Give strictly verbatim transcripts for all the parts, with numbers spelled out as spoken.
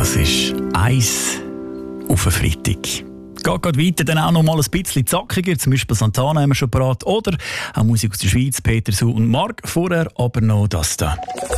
Das ist Eis auf einen Freitag. Geht gerade weiter, dann auch noch mal ein bisschen zackiger. Zum Beispiel Santana haben wir schon parat. Oder auch Musik aus der Schweiz, Peter, Su und Marc. Vorher aber noch das da.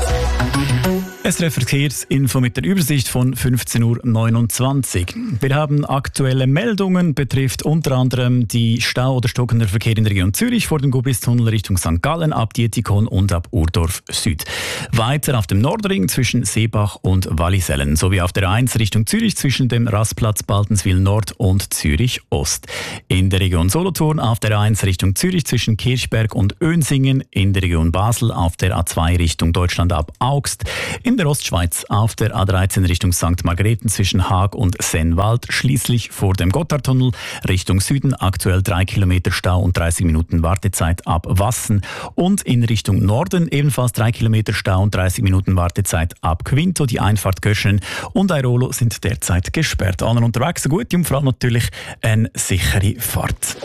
S R F Verkehrsinfo mit der Übersicht von fünfzehn Uhr neunundzwanzig. Wir haben aktuelle Meldungen, betrifft unter anderem die Stau- oder stockender Verkehr in der Region Zürich vor dem Gubistunnel Richtung Sankt Gallen, ab Dietikon und ab Urdorf Süd. Weiter auf dem Nordring zwischen Seebach und Wallisellen, sowie auf der A eins Richtung Zürich zwischen dem Rastplatz Baltenswil Nord und Zürich Ost. In der Region Solothurn auf der A eins Richtung Zürich zwischen Kirchberg und Önsingen, in der Region Basel auf der A zwei Richtung Deutschland ab Augst, in der Ostschweiz auf der A dreizehn Richtung Sankt Margrethen zwischen Haag und Sennwald, schließlich vor dem Gotthardtunnel Richtung Süden aktuell drei Kilometer Stau und dreißig Minuten Wartezeit ab Wassen, und in Richtung Norden ebenfalls drei Kilometer Stau und dreißig Minuten Wartezeit ab Quinto. Die Einfahrt Göschen und Airolo sind derzeit gesperrt. Allen unterwegs eine gute und vor allem natürlich eine sichere Fahrt.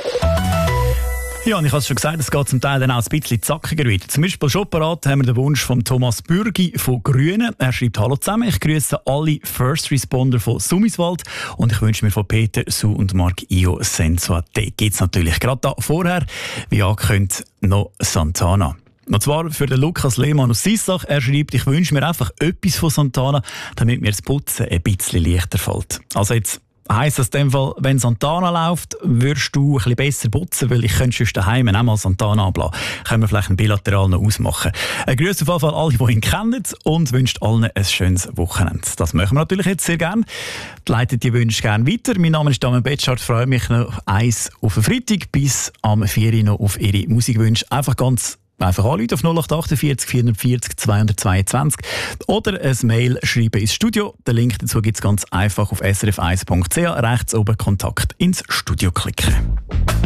Ja, und ich habe es schon gesagt, es geht zum Teil dann auch ein bisschen zackiger weiter. Zum Beispiel schon parat haben wir den Wunsch von Thomas Bürgi von Grünen. Er schreibt: Hallo zusammen, ich grüße alle First Responder von Summiswald und ich wünsche mir von Peter, Su und Marc Io Senso. Den gibt es natürlich gerade da vorher, wie angekündigt, noch Santana. Und zwar für den Lukas Lehmann aus Sissach. Er schreibt: Ich wünsche mir einfach etwas von Santana, damit mir das Putzen ein bisschen leichter fällt. Also jetzt heisst das in dem Fall, wenn Santana läuft, würdest du ein bisschen besser putzen, weil ich könnte sonst daheim auch mal Santana ablassen. Können wir vielleicht einen bilateral noch ausmachen. Ein Grüß auf jeden Fall alle, die ihn kennen, und wünscht allen ein schönes Wochenende. Das machen wir natürlich jetzt sehr gerne. Leitet die Wünsche gerne weiter. Mein Name ist Damian Betschart. Freue mich noch eins auf den Freitag bis am vier Uhr noch auf Ihre Musikwünsche. Einfach ganz Einfach anrufen auf null acht achtundvierzig vierhundertvierzig zweihundertzweiundzwanzig oder ein Mail schreiben ins Studio. Den Link dazu gibt es ganz einfach auf s r f eins punkt c h. Rechts oben Kontakt ins Studio klicken.